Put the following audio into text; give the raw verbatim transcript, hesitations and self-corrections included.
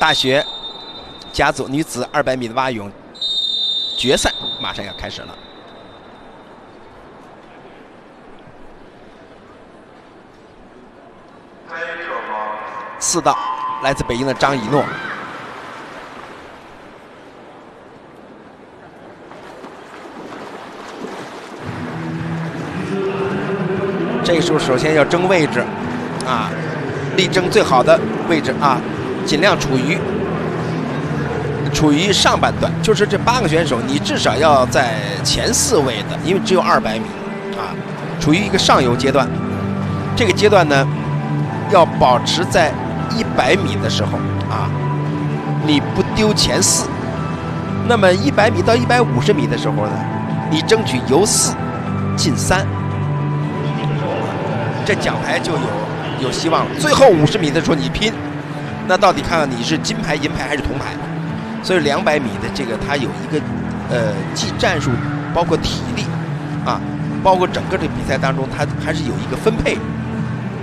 大学甲组女子二百米的蛙泳决赛马上要开始了。四道来自北京的张以诺。这个时候首先要争位置啊，力争最好的位置啊，尽量处于处于上半段，就是这八个选手你至少要在前四位的，因为只有二百米啊，处于一个上游阶段。这个阶段呢，要保持在一百米的时候啊，你不丢前四。那么一百米到一百五十米的时候呢，你争取由四进三。这奖牌就有有希望了。最后五十米的时候你拼，那到底看看你是金牌、银牌还是铜牌。所以两百米的这个它有一个呃，既战术包括体力啊，包括整个这个比赛当中，它还是有一个分配。